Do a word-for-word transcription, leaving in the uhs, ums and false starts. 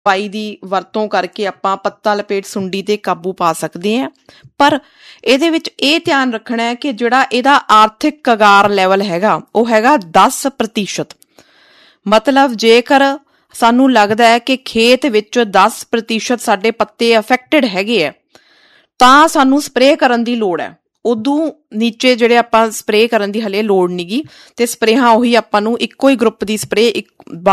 ਦਵਾਈ ਦੀ ਵਰਤੋਂ ਕਰਕੇ ਆਪਾਂ ਪੱਤਾ ਲਪੇਟ ਸੁੰਡੀ ਤੇ ਕਾਬੂ ਪਾ ਸਕਦੇ ਹਾਂ। ਪਰ ਇਹਦੇ ਵਿੱਚ ਇਹ ਧਿਆਨ ਰੱਖਣਾ ਹੈ ਕਿ ਜਿਹੜਾ ਇਹਦਾ ਆਰਥਿਕ ਕਗਾਰ ਲੈਵਲ ਹੈਗਾ ਉਹ ਹੈਗਾ ਦਸ ਪ੍ਰਤੀਸ਼ਤ। ਮਤਲਬ ਜੇਕਰ ਸਾਨੂੰ ਲੱਗਦਾ ਹੈ ਕਿ ਖੇਤ ਵਿੱਚ ਦਸ ਪ੍ਰਤੀਸ਼ਤ ਸਾਡੇ ਪੱਤੇ ਅਫੈਕਟਡ ਹੈਗੇ ਆ ਤਾਂ ਸਾਨੂੰ ਸਪਰੇਅ ਕਰਨ ਦੀ ਲੋੜ ਹੈ। ਉਦੋਂ ਨੀਚੇ ਜਿਹੜੇ ਆਪਾਂ ਸਪਰੇਅ ਕਰਨ ਦੀ ਹਲੇ ਲੋੜ ਨੀਗੀ, ਤੇ ਸਪਰੇਹਾਂ ਉਹੀ ਆਪਾਂ ਨੂੰ ਇੱਕੋ ਹੀ ਗਰੁੱਪ ਦੀ ਸਪਰੇਅ ਇੱਕ